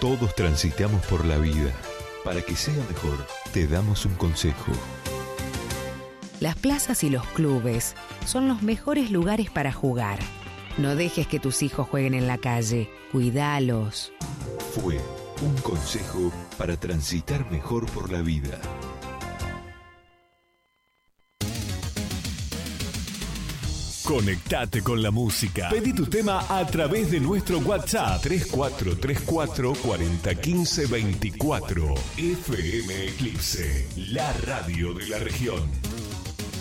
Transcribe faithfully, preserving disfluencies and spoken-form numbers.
Todos transitamos por la vida. Para que sea mejor, te damos un consejo. Las plazas y los clubes son los mejores lugares para jugar. No dejes que tus hijos jueguen en la calle. Cuidalos. Fue un consejo para transitar mejor por la vida. Conectate con la música. Pedí tu tema a través de nuestro WhatsApp tres cuatro tres cuatro, cuatro cero uno cinco, dos cuatro. F M Eclipse, la radio de la región.